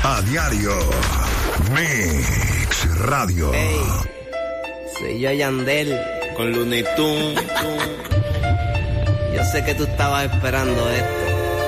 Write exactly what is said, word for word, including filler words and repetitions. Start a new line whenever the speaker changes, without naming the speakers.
A diario. Mix Radio.
Hey, soy yo, Yandel, con Looney Tunes. Yo sé que tú estabas esperando esto.